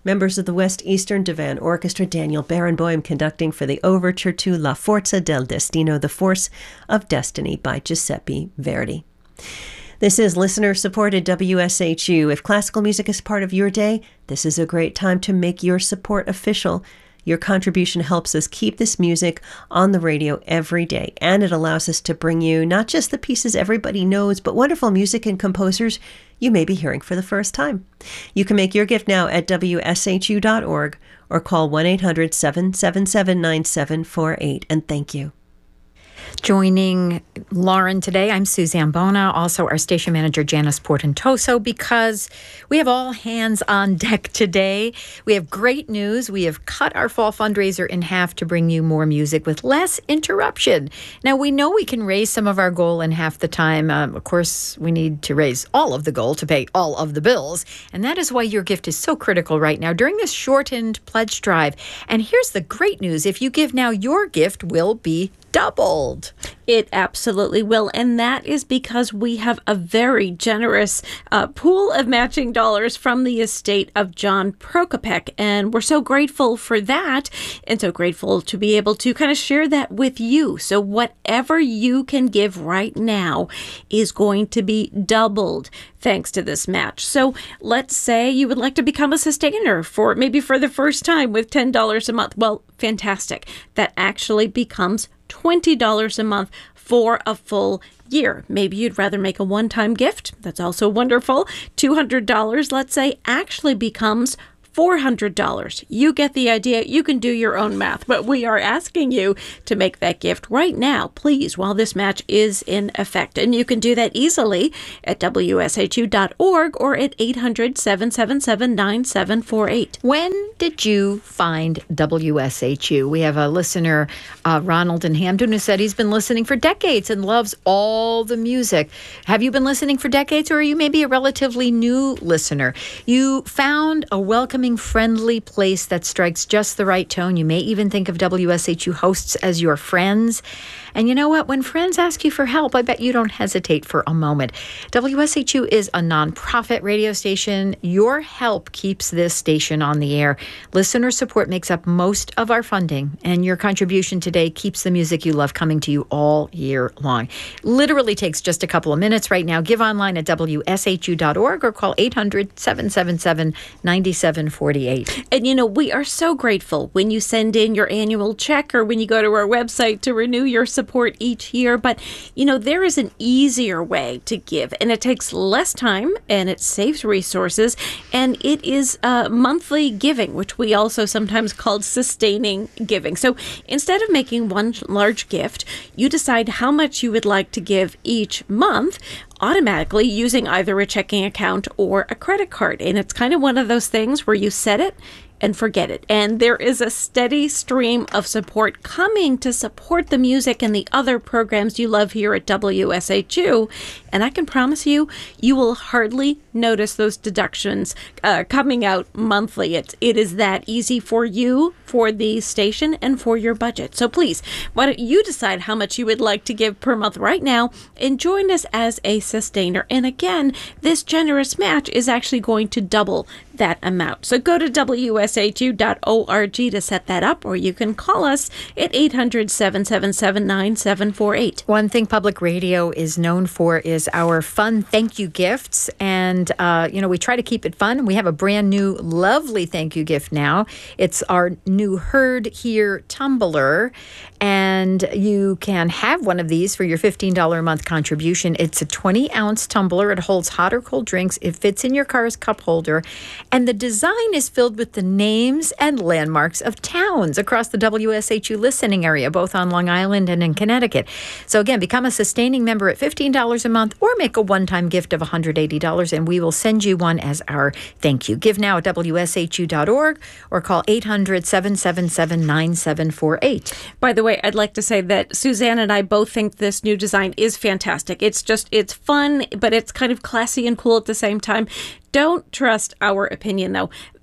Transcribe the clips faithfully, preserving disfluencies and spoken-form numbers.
Members of the West Eastern Divan Orchestra, Daniel Barenboim conducting for the overture to La Forza del Destino, The Force of Destiny by Giuseppe Verdi. This is listener-supported W S H U. If classical music is part of your day, this is a great time to make your support official. Your contribution helps us keep this music on the radio every day, and it allows us to bring you not just the pieces everybody knows, but wonderful music and composers you may be hearing for the first time. You can make your gift now at W S H U dot org or call one eight hundred, seven seven seven, nine seven four eight, and thank you. Joining Lauren today, I'm Suzanne Bona, also our station manager, Janice Portentoso, because we have all hands on deck today. We have great news. We have cut our fall fundraiser in half to bring you more music with less interruption. Now, we know we can raise some of our goal in half the time. Um, of course, we need to raise all of the goal to pay all of the bills, and that is why your gift is so critical right now during this shortened pledge drive. And here's the great news. If you give now, your gift will be doubled. It absolutely will. And that is because we have a very generous uh, pool of matching dollars from the estate of John Prokopek. And we're so grateful for that and so grateful to be able to kind of share that with you. So whatever you can give right now is going to be doubled thanks to this match. So let's say you would like to become a sustainer for maybe for the first time with ten dollars a month. Well, fantastic. That actually becomes twenty dollars a month for a full year. Maybe you'd rather make a one-time gift. That's also wonderful. two hundred dollars, let's say, actually becomes four hundred dollars. You get the idea. You can do your own math, but we are asking you to make that gift right now, please, while this match is in effect. And you can do that easily at W S H U dot org or at eight hundred, seven seven seven, nine seven four eight. When did you find W S H U? We have a listener, uh, Ronald in Hamden, who said he's been listening for decades and loves all the music. Have you been listening for decades, or are you maybe a relatively new listener? You found a welcoming, friendly place that strikes just the right tone. You may even think of W S H U hosts as your friends. And you know what? When friends ask you for help, I bet you don't hesitate for a moment. W S H U is a nonprofit radio station. Your help keeps this station on the air. Listener support makes up most of our funding, and your contribution today keeps the music you love coming to you all year long. Literally takes just a couple of minutes right now. Give online at W S H U dot org or call eight hundred, seven seven seven, nine seven four eight. And you know, we are so grateful when you send in your annual check or when you go to our website to renew your support each year. But, you know, there is an easier way to give, and it takes less time and it saves resources. And it is uh, monthly giving, which we also sometimes call sustaining giving. So instead of making one large gift, you decide how much you would like to give each month, automatically using either a checking account or a credit card. And it's kind of one of those things where you set it and forget it. And there is a steady stream of support coming to support the music and the other programs you love here at W S H U. And I can promise you, you will hardly notice those deductions uh, coming out monthly. It, it is that easy for you, for the station, and for your budget. So please, why don't you decide how much you would like to give per month right now and join us as a sustainer. And again, this generous match is actually going to double that amount. So go to W S H U dot org to set that up, or you can call us at eight hundred, seven seven seven, nine seven four eight. One thing public radio is known for is our fun thank you gifts. And, uh, you know, we try to keep it fun. We have a brand new, lovely thank you gift now. It's our new Heard Here tumbler. And you can have one of these for your fifteen dollars a month contribution. It's a twenty ounce tumbler. It holds hot or cold drinks. It fits in your car's cup holder. And the design is filled with the names and landmarks of towns across the W S H U listening area, both on Long Island and in Connecticut. So again, become a sustaining member at fifteen dollars a month or make a one-time gift of one hundred eighty dollars, and we will send you one as our thank you. Give now at W S H U dot org or call eight hundred, seven seven seven, nine seven four eight. By the way, I'd like to say that Suzanne and I both think this new design is fantastic. It's just, it's fun, but it's kind of classy and cool at the same time. Don't trust our opinion, though.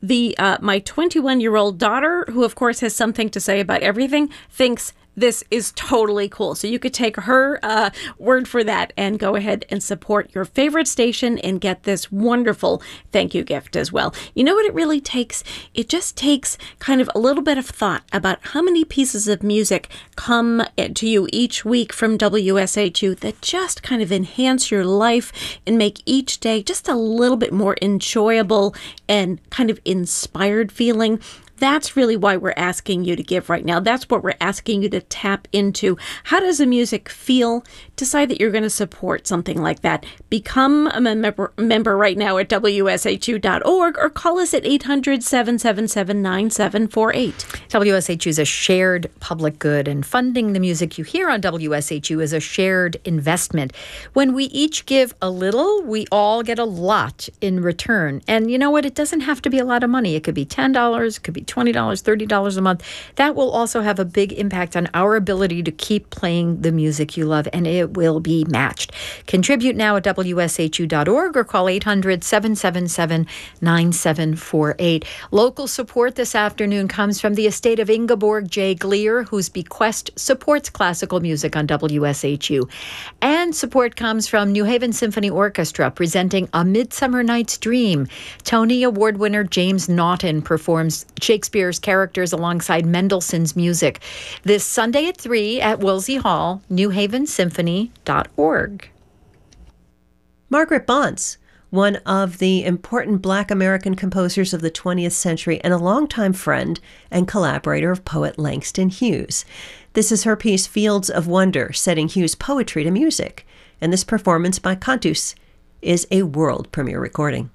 the uh, my twenty-one-year-old daughter, who of course has something to say about everything, thinks this is totally cool. So you could take her uh, word for that and go ahead and support your favorite station and get this wonderful thank you gift as well. You know what it really takes? It just takes kind of a little bit of thought about how many pieces of music come to you each week from W S H U that just kind of enhance your life and make each day just a little bit more enjoyable and kind of inspired feeling. That's really why we're asking you to give right now. That's what we're asking you to tap into. How does the music feel? Decide that you're going to support something like that. Become a member, member right now at W S H U dot org or call us at eight hundred, seven seven seven, nine seven four eight. W S H U is a shared public good, and funding the music you hear on W S H U is a shared investment. When we each give a little, we all get a lot in return. And you know what? It doesn't have to be a lot of money. It could be ten dollars, it could be twenty dollars, thirty dollars a month. That will also have a big impact on our ability to keep playing the music you love, and it will be matched. Contribute now at W S H U dot org or call eight hundred, seven seven seven, nine seven four eight. Local support this afternoon comes from the estate of Ingeborg J. Gleer, whose bequest supports classical music on W S H U. And support comes from New Haven Symphony Orchestra, presenting A Midsummer Night's Dream. Tony Award winner James Naughton performs Shakespeare's characters alongside Mendelssohn's music this Sunday at three at Woolsey Hall, new haven symphony dot org. Margaret Bonds, one of the important Black American composers of the twentieth century and a longtime friend and collaborator of poet Langston Hughes. This is her piece, Fields of Wonder, setting Hughes' poetry to music. And this performance by Cantus is a world premiere recording.